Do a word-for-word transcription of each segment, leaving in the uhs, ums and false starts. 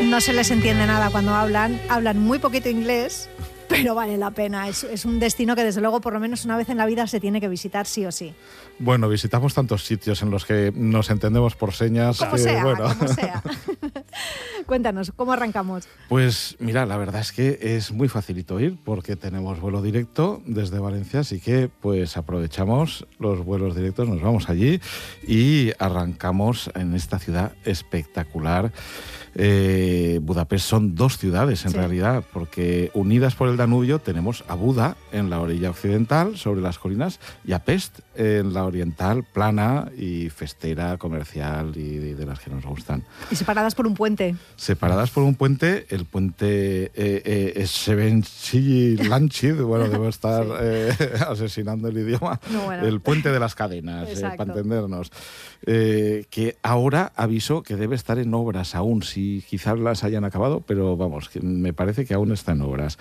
no se les entiende nada cuando hablan, hablan muy poquito inglés, pero vale la pena. Es, es un destino que desde luego por lo menos una vez en la vida se tiene que visitar sí o sí. Bueno, visitamos tantos sitios en los que nos entendemos por señas. Como que, sea, bueno. como sea. Cuéntanos, ¿cómo arrancamos? Pues mira, la verdad es que es muy facilito ir porque tenemos vuelo directo desde Valencia, así que pues aprovechamos los vuelos directos, nos vamos allí y arrancamos en esta ciudad espectacular. Eh, Budapest son dos ciudades en sí. realidad, porque unidas por el Danubio tenemos a Buda en la orilla occidental, sobre las colinas, y a Pest en la oriental, plana y festera, comercial y de, de las que nos gustan. Y separadas por un puente. Separadas por un puente, el puente eh, eh, es Sevenchi Lanchid, bueno, debo estar sí. eh, asesinando el idioma, no, bueno. el puente de las cadenas, eh, para entendernos, eh, que ahora aviso que debe estar en obras aún, si quizás las hayan acabado, pero vamos, que me parece que aún está en obras.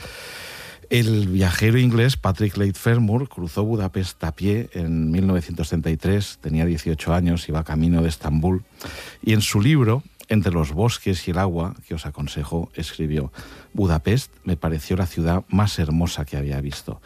El viajero inglés Patrick Leigh Fermor cruzó Budapest a pie en mil novecientos treinta y tres, tenía dieciocho años, iba camino de Estambul, y en su libro Entre los bosques y el agua, que os aconsejo, escribió: Budapest me pareció la ciudad más hermosa que había visto.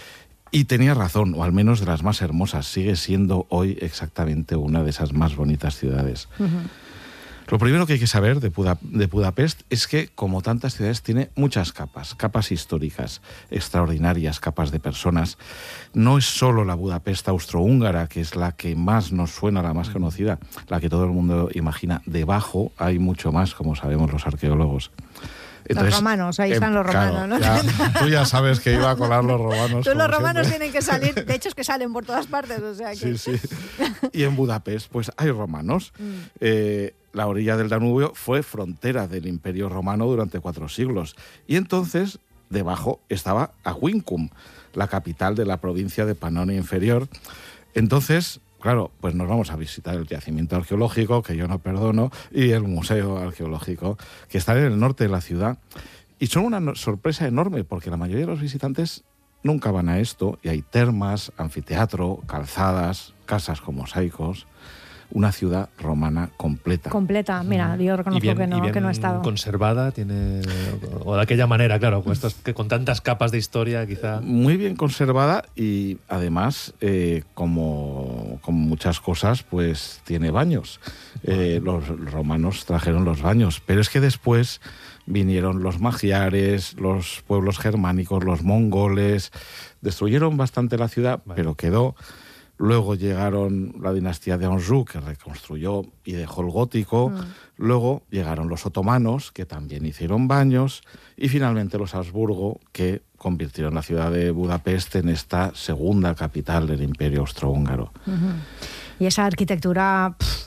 Y tenía razón, o al menos de las más hermosas, sigue siendo hoy exactamente una de esas más bonitas ciudades. Uh-huh. Lo primero que hay que saber de, Buda, de Budapest es que, como tantas ciudades, tiene muchas capas, capas históricas extraordinarias, capas de personas. No es solo la Budapest austrohúngara, que es la que más nos suena, la más conocida, la que todo el mundo imagina. Debajo hay mucho más, como sabemos los arqueólogos. Entonces, los romanos, ahí están los romanos, claro, ¿no? Ya, tú ya sabes que iba a colar los romanos. Tú, los romanos siempre tienen que salir, de hecho es que salen por todas partes, o sea que... Sí, sí. Y en Budapest, pues hay romanos. Mm. Eh, la orilla del Danubio fue frontera del Imperio Romano durante cuatro siglos. Y entonces, debajo estaba Aquincum, la capital de la provincia de Panonia Inferior. Entonces... Claro, pues nos vamos a visitar el yacimiento arqueológico, que yo no perdono, y el museo arqueológico, que está en el norte de la ciudad. Y son una sorpresa enorme, porque la mayoría de los visitantes nunca van a esto, y hay termas, anfiteatro, calzadas, casas con mosaicos. Una ciudad romana completa. Completa, mira, yo reconozco bien, que, no, bien que no he estado. Conservada, tiene, o de aquella manera, claro, con, estos, que con tantas capas de historia, quizá. Muy bien conservada y además, eh, como, como muchas cosas, pues tiene baños. Eh, los romanos trajeron los baños, pero es que después vinieron los magiares, los pueblos germánicos, los mongoles, destruyeron bastante la ciudad, vale. pero quedó. Luego llegaron la dinastía de Anjou, que reconstruyó y dejó el gótico. Mm. Luego llegaron los otomanos, que también hicieron baños. Y finalmente los Habsburgo, que convirtieron la ciudad de Budapest en esta segunda capital del Imperio Austrohúngaro. Uh-huh. Y esa arquitectura... Pff,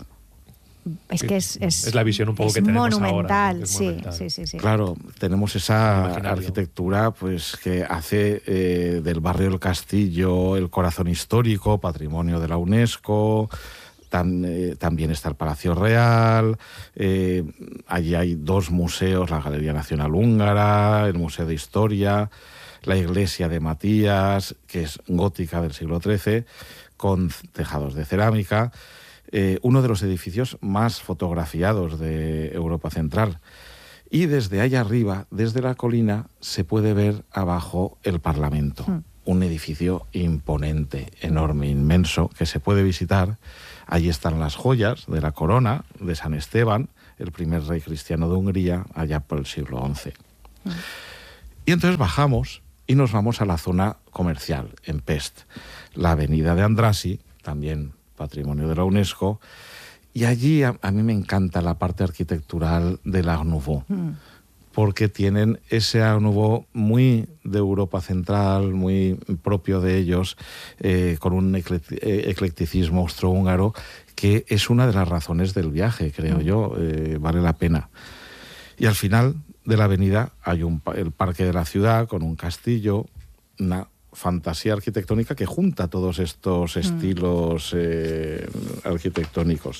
es que es, es... Es la visión un poco es que tenemos monumental, ahora. Es sí, monumental. sí, sí, sí. Claro, tenemos esa arquitectura pues que hace eh, del barrio del Castillo el corazón histórico, patrimonio de la UNESCO. Tam, eh, también está el Palacio Real. Eh, allí hay dos museos, la Galería Nacional Húngara, el Museo de Historia, la Iglesia de Matías, que es gótica del siglo trece, con tejados de cerámica. Eh, uno de los edificios más fotografiados de Europa Central. Y desde allá arriba, desde la colina, se puede ver abajo el Parlamento. Mm. Un edificio imponente, enorme, inmenso, que se puede visitar. Allí están las joyas de la corona de San Esteban, el primer rey cristiano de Hungría, allá por el siglo once. Mm. Y entonces bajamos y nos vamos a la zona comercial, en Pest. La avenida de Andrassy, también patrimonio de la UNESCO, y allí a, a mí me encanta la parte arquitectural del Art Nouveau, mm. porque tienen ese Art Nouveau muy de Europa Central, muy propio de ellos, eh, con un eclecticismo austrohúngaro, que es una de las razones del viaje, creo mm. yo, eh, vale la pena. Y al final de la avenida hay un, el parque de la ciudad, con un castillo, una fantasía arquitectónica que junta todos estos mm. estilos eh, arquitectónicos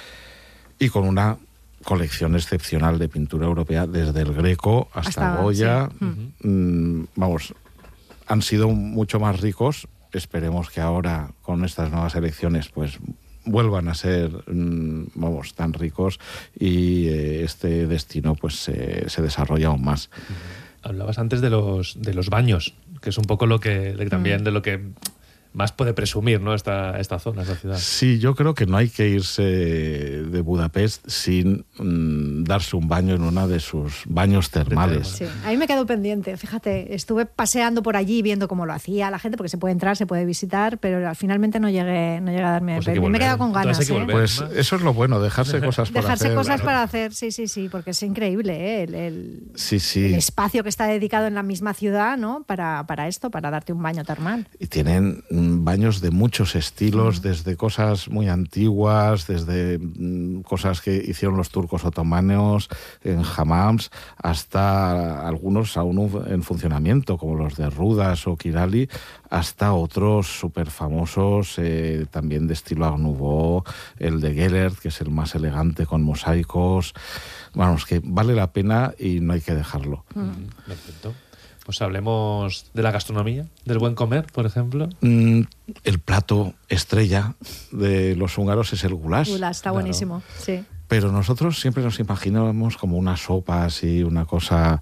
y con una colección excepcional de pintura europea desde el Greco hasta, hasta Goya. Sí. Mm. Mm, vamos, han sido mucho más ricos. Esperemos que ahora con estas nuevas elecciones pues vuelvan a ser, vamos, tan ricos y eh, este destino pues eh, se desarrolla aún más. Hablabas antes de los, de los baños, que es un poco lo que de, también mm. de lo que más puede presumir, ¿no? esta, esta zona, esta ciudad. Sí, yo creo que no hay que irse de Budapest sin mmm, darse un baño en una de sus baños termales. Sí, a mí me quedó pendiente, fíjate, estuve paseando por allí viendo cómo lo hacía la gente, porque se puede entrar, se puede visitar, pero finalmente no llegué, no llegué a darme... Pues me he quedado con ganas. ¿eh? Volver, pues ¿no? Eso es lo bueno, dejarse cosas para dejarse hacer. Dejarse cosas claro. para hacer, sí, sí, sí, porque es increíble ¿eh? el, el, sí, sí. el espacio que está dedicado en la misma ciudad, ¿no? para, para esto, para darte un baño termal. Y tienen baños de muchos estilos, mm. desde cosas muy antiguas, desde mm, cosas que hicieron los turcos otomanos en hammams, hasta algunos aún en funcionamiento, como los de Rudas o Kirali, hasta otros súper famosos, eh, también de estilo Art Nouveau, el de Gellert, que es el más elegante con mosaicos. Vamos, que vale la pena y no hay que dejarlo. Mm. Perfecto. Pues hablemos de la gastronomía, del buen comer, por ejemplo. Mm, el plato estrella de los húngaros es el goulash. Goulash, está claro. buenísimo, sí. Pero nosotros siempre nos imaginábamos como una sopa así, una cosa...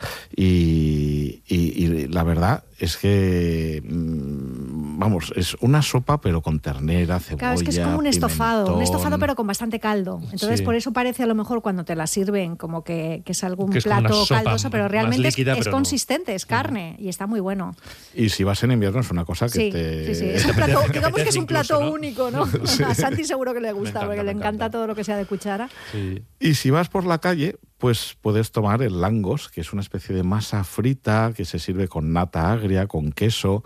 Y, y, y la verdad es que, vamos, es una sopa pero con ternera, cebolla, claro, es que es como un estofado, pimentón. un estofado pero con bastante caldo. Entonces sí. por eso parece a lo mejor cuando te la sirven como que, que es algún que es plato caldoso, pero realmente líquida, es, es pero consistente, no. es carne y está muy bueno. Y si vas en invierno es una cosa que sí, te... Sí, sí, es un plato, digamos que es un plato incluso, ¿no? único, ¿no? Sí. A Santi seguro que le gusta, encanta, porque le encanta, encanta todo lo que sea de cuchara. Sí. Y si vas por la calle, pues puedes tomar el langos, que es una especie de masa frita que se sirve con nata agria, con queso,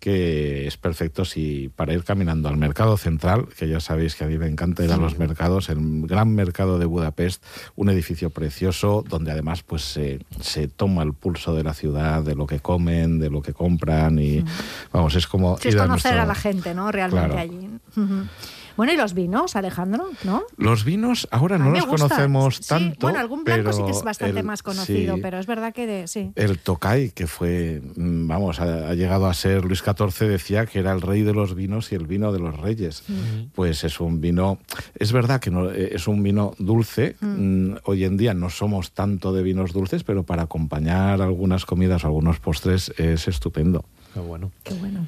que es perfecto si para ir caminando al mercado central, que ya sabéis que a mí me encanta ir a los mercados, el gran mercado de Budapest, un edificio precioso donde además pues se, se toma el pulso de la ciudad, de lo que comen, de lo que compran y mm. vamos, es como sí, ir es a conocer nuestro... a la gente, ¿no? Realmente claro. allí. Uh-huh. Bueno, ¿y los vinos, Alejandro? ¿No? Los vinos ahora no los gusta. conocemos sí, tanto. Bueno, algún blanco pero sí que es bastante el, más conocido, sí, pero es verdad que de, sí. El Tokaj, que fue, vamos, ha, ha llegado a ser, Luis catorce decía que era el rey de los vinos y el vino de los reyes. Mm. Pues es un vino, es verdad que no, es un vino dulce. Mm. Hoy en día no somos tanto de vinos dulces, pero para acompañar algunas comidas o algunos postres es estupendo. Qué bueno. Qué bueno.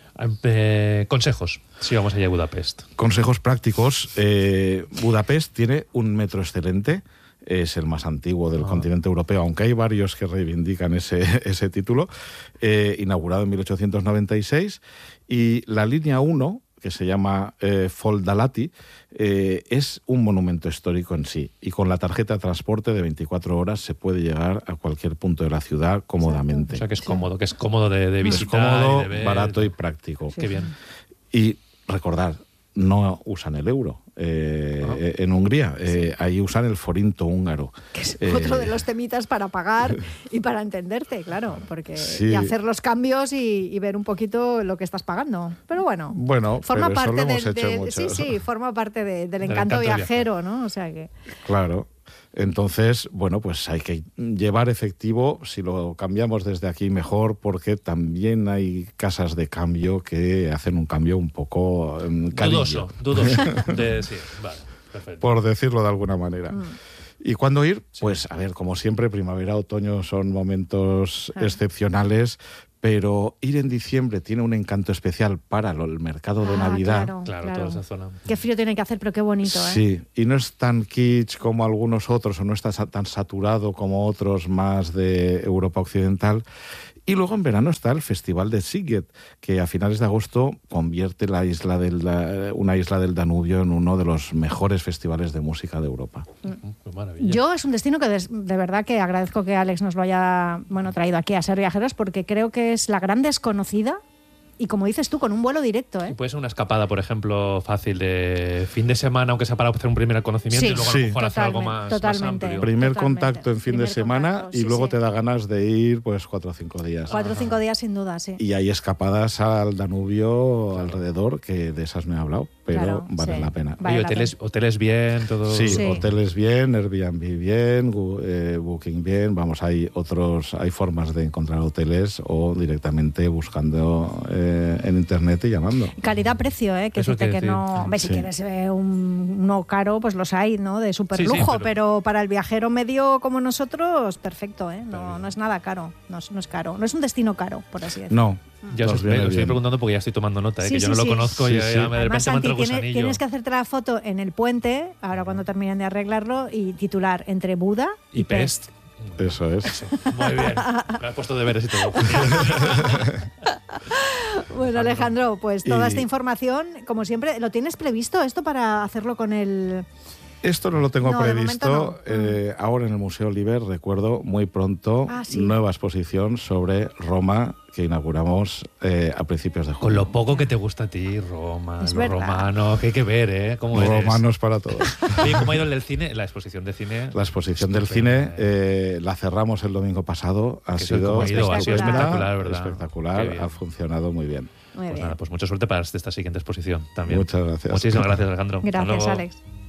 Eh, consejos, si vamos allá a Budapest. Consejos prácticos. Eh, Budapest tiene un metro excelente. Es el más antiguo del ah. continente europeo, aunque hay varios que reivindican ese, ese título. Eh, inaugurado en mil ochocientos noventa y seis. Y la línea uno, que se llama eh, Foldalati, eh, es un monumento histórico en sí. Y con la tarjeta de transporte de veinticuatro horas se puede llegar a cualquier punto de la ciudad cómodamente. O sea, que es cómodo, que es cómodo de, de visitar. Es cómodo, y de ver. barato y práctico. Sí. Qué bien. Y recordar, no usan el euro eh, oh. en Hungría, eh, sí. ahí usan el forinto húngaro. Que es eh, otro de los temitas para pagar y para entenderte, claro, porque sí. y hacer los cambios y, y ver un poquito lo que estás pagando. Pero bueno, bueno forma pero parte eso lo hemos de, hecho de, mucho. sí, sí, forma parte de, del, del encanto, encanto viajero, ¿no? O sea que claro. Entonces, bueno, pues hay que llevar efectivo, si lo cambiamos desde aquí mejor, porque también hay casas de cambio que hacen un cambio un poco um, dudoso, dudoso. De, sí, vale, perfecto. Por decirlo de alguna manera. Mm. ¿Y cuándo ir? Sí. Pues, a ver, como siempre, primavera, otoño son momentos ah. excepcionales, pero ir en diciembre tiene un encanto especial para lo, el mercado de ah, Navidad. Claro, Claro, claro, toda esa zona. Qué frío tiene que hacer, pero qué bonito, ¿eh? Sí, y no es tan kitsch como algunos otros, o no está tan saturado como otros más de Europa Occidental. Y luego en verano está el Festival de Sziget, que a finales de agosto convierte la isla del, la, una isla del Danubio en uno de los mejores festivales de música de Europa. Mm. Yo es un destino que de, de verdad que agradezco que Alex nos lo haya bueno, traído aquí a Ser Viajeros, porque creo que es la gran desconocida. Y como dices tú, con un vuelo directo, ¿eh? Y puede ser una escapada, por ejemplo, fácil de fin de semana, aunque sea para hacer un primer conocimiento sí, y luego sí. a lo mejor hacer algo más, totalmente. más amplio. Primer Totalmente. contacto en fin Primer de semana contacto, y sí, luego sí. te da ganas de ir pues cuatro o cinco días. Cuatro o cinco días sin duda, sí. Y hay escapadas al Danubio alrededor, que de esas me he hablado. pero Claro, valen sí. la pena. Vale Oye, la hoteles, hoteles bien, todo. Sí, Sí. hoteles bien, Airbnb bien, Gu- eh, Booking bien. Vamos, hay otros, hay formas de encontrar hoteles o directamente buscando eh, en internet y llamando. Calidad-precio, ¿eh? Que Eso decirte quiere que decir. no... Hombre, si Sí. quieres eh, un, uno caro, pues los hay, ¿no? De súper Sí, sí, lujo, pero- pero... para el viajero medio como nosotros, perfecto, ¿eh? No, no es nada caro, no es, no es caro. No es un destino caro, por así decirlo. No, Ya os nos estoy, viene os estoy bien. preguntando porque ya estoy tomando nota, ¿eh? Sí, que yo sí, no lo sí. conozco y Sí, ya, sí. ya me, de Además, repente me entra Santi, el tiene- gusanillo. tienes que hacerte la foto en el puente, ahora cuando terminen de arreglarlo, y titular entre Buda y, Y Pest. Eso es. Muy bien. Me has puesto deberes y todo. Bueno, Alejandro, pues toda Y- esta información, como siempre, ¿lo tienes previsto esto para hacerlo con el...? Esto no lo tengo No, de previsto. momento no. Eh, ahora en el Museo Liber, recuerdo muy pronto, Ah, sí. nueva exposición sobre Roma que inauguramos eh, a principios de Con julio. lo poco que te gusta a ti, Roma, Es lo verdad. romano, que hay que ver, ¿eh? ¿Cómo eres? Romanos para todos. Oye, ¿cómo ha ido el del cine? La exposición de cine. La exposición del Estupenda, cine eh, la cerramos el domingo pasado. Ha Que eso sido, cómo ha ido, ha sido espectacular, ¿verdad? espectacular, Qué bien. ha funcionado muy bien. Muy Pues bien. nada, pues mucha suerte para esta siguiente exposición también. Muchas gracias. Muchísimas gracias, Alejandro. Hasta Gracias, luego. Alex.